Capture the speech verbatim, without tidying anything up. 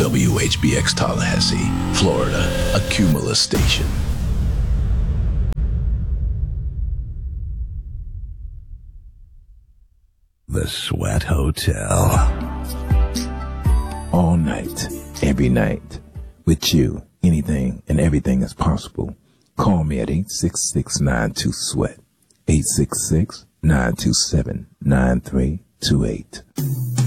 W H B X Tallahassee, Florida, a Cumulus station. The Sweat Hotel. All night, every night. With you, anything and everything is possible. Call me at eight six six, nine two, SWEAT. eight six six, nine two seven, nine three two eight.